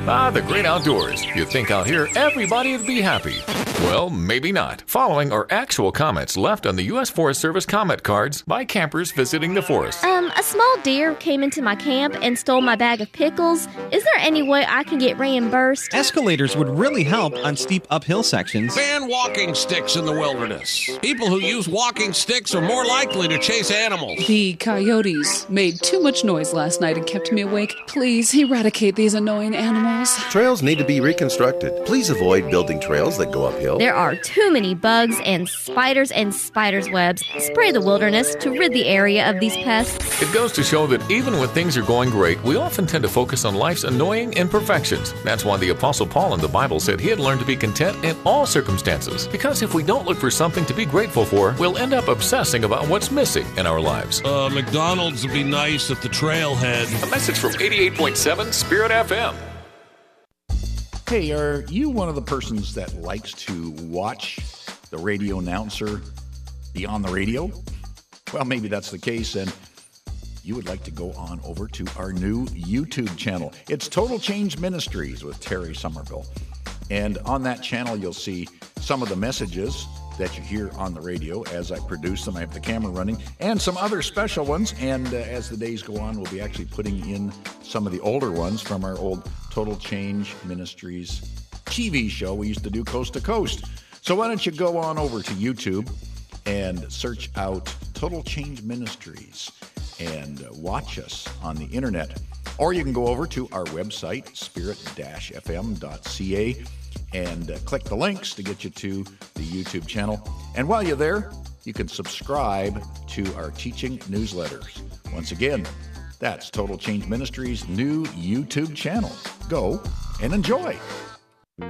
Ah, the great outdoors. You'd think out here everybody would be happy. Well, maybe not. Following are actual comments left on the U.S. Forest Service comment cards by campers visiting the forest. A small deer came into my camp and stole my bag of pickles. Is there any way I can get reimbursed? Escalators would really help on steep uphill sections. Ban walking sticks in the wilderness. People who use walking sticks are more likely to chase animals. The coyotes made too much noise last night and kept me awake. Please eradicate these annoying animals. Trails need to be reconstructed. Please avoid building trails that go uphill. There are too many bugs and spiders webs. Spray the wilderness to rid the area of these pests. It goes to show that even when things are going great, we often tend to focus on life's annoying imperfections. That's why the Apostle Paul in the Bible said he had learned to be content in all circumstances. Because if we don't look for something to be grateful for, we'll end up obsessing about what's missing in our lives. McDonald's would be nice at the trailhead. A message from 88.7 Spirit FM. Hey, are you one of the persons that likes to watch the radio announcer be on the radio? Well, maybe that's the case, and you would like to go on over to our new YouTube channel. It's Total Change Ministries with Terry Somerville. And on that channel, you'll see some of the messages that you hear on the radio as I produce them. I have the camera running and some other special ones. And as the days go on, we'll be actually putting in some of the older ones from our old Total Change Ministries TV show we used to do coast to coast. So why don't you go on over to YouTube and search out Total Change Ministries and watch us on the internet. Or you can go over to our website, spirit-fm.ca, and click the links to get you to the YouTube channel. And while you're there, you can subscribe to our teaching newsletters. Once again, that's Total Change Ministries' new YouTube channel. Go and enjoy.